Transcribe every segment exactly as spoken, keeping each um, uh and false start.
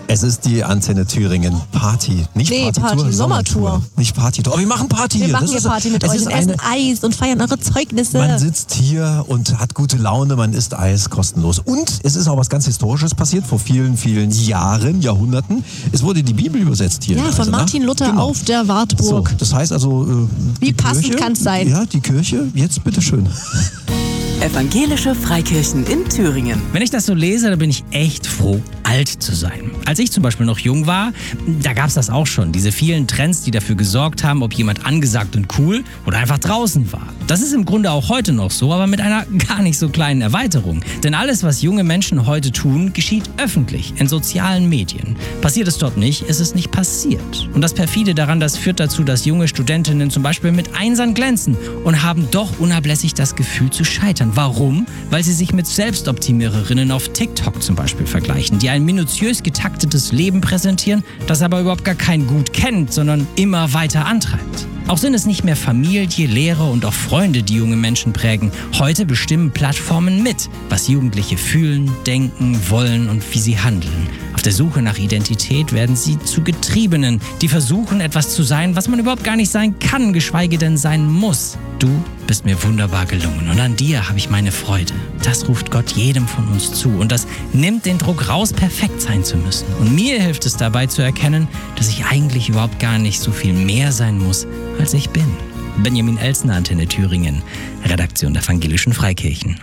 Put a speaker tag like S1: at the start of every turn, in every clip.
S1: Es ist die Antenne Thüringen Party. Nicht
S2: Nee,
S1: Partytour,
S2: Party, Sommertour.
S1: Nicht Partytour. Aber wir machen Party
S2: Wir
S1: hier.
S2: machen
S1: Das
S2: hier
S1: ist,
S2: Party mit
S1: es
S2: euch
S1: ist
S2: und
S1: eine,
S2: essen Eis und feiern eure Zeugnisse.
S1: Man sitzt hier und hat gute Laune, man isst Eis kostenlos. Und es ist auch was ganz Historisches passiert vor vielen, vielen Jahren, Jahrhunderten. Es wurde die Bibel übersetzt hier.
S2: Ja,
S1: in
S2: von
S1: Eisenach.
S2: Martin Luther
S1: Genau.
S2: auf der Wartburg.
S1: So, das heißt also, äh,
S2: Wie
S1: die
S2: passend
S1: Kirche,
S2: kann's sein?
S1: Ja, die Kirche, jetzt bitteschön.
S3: Evangelische Freikirchen in Thüringen.
S4: Wenn ich das so lese, dann bin ich echt froh, alt zu sein. Als ich zum Beispiel noch jung war, da gab es das auch schon. Diese vielen Trends, die dafür gesorgt haben, ob jemand angesagt und cool oder einfach draußen war. Das ist im Grunde auch heute noch so, aber mit einer gar nicht so kleinen Erweiterung. Denn alles, was junge Menschen heute tun, geschieht öffentlich, in sozialen Medien. Passiert es dort nicht, ist es nicht passiert. Und das Perfide daran, das führt dazu, dass junge Studentinnen zum Beispiel mit Einsern glänzen und haben doch unablässig das Gefühl zu scheitern. Warum? Weil sie sich mit Selbstoptimiererinnen auf TikTok zum Beispiel vergleichen, die ein minutiös getaktetes Leben präsentieren, das aber überhaupt gar kein Gut kennt, sondern immer weiter antreibt. Auch sind es nicht mehr Familie, Lehrer und auch Freunde, die junge Menschen prägen. Heute bestimmen Plattformen mit, was Jugendliche fühlen, denken, wollen und wie sie handeln. Auf der Suche nach Identität werden sie zu Getriebenen, die versuchen, etwas zu sein, was man überhaupt gar nicht sein kann, geschweige denn sein muss. Du bist mir wunderbar gelungen und an dir habe ich meine Freude. Das ruft Gott jedem von uns zu und das nimmt den Druck raus, perfekt sein zu müssen. Und mir hilft es dabei zu erkennen, dass ich eigentlich überhaupt gar nicht so viel mehr sein muss, als ich bin. Benjamin Elsner, Antenne Thüringen, Redaktion der Evangelischen Freikirchen.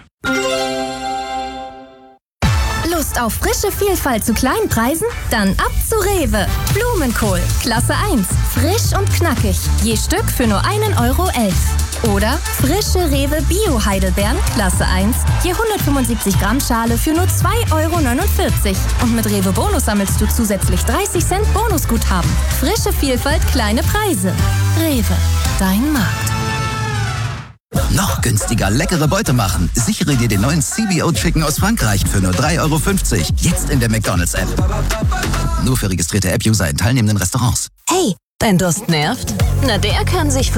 S5: Lust auf frische Vielfalt zu kleinen Preisen? Dann ab zu Rewe. Blumenkohl, Klasse eins. Frisch und knackig. Je Stück für nur einen Euro elf. Oder frische Rewe Bio-Heidelbeeren, Klasse eins. Je hundertfünfundsiebzig Gramm Schale für nur zwei Euro neunundvierzig. Und mit Rewe Bonus sammelst du zusätzlich dreißig Cent Bonusguthaben. Frische Vielfalt, kleine Preise. Rewe, dein Markt.
S6: Noch günstiger leckere Beute machen. Sichere dir den neuen C B O Chicken aus Frankreich für nur drei Euro fünfzig. Jetzt in der McDonald's-App. Nur für registrierte App-User in teilnehmenden Restaurants.
S5: Hey, dein Durst nervt? Na, der kann sich